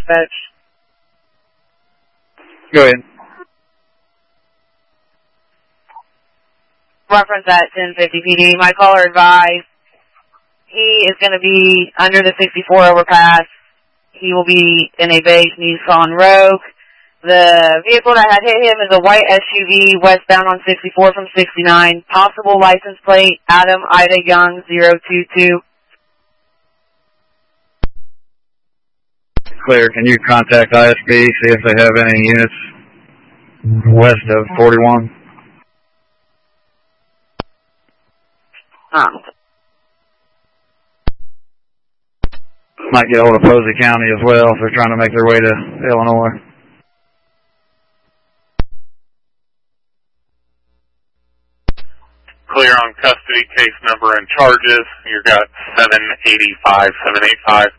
dispatch. Go ahead. Reference at 1050 PD. My caller advised he is going to be under the 64 overpass. He will be in a beige Nissan Rogue. The vehicle that had hit him is a white SUV westbound on 64 from 69. Possible license plate, Adam Ida Young 022. Clear. Can you contact ISP, see if they have any units west of 41? Might get hold of Posey County as well if they're trying to make their way to Illinois. Clear on custody, case number and charges. You got 785, 785.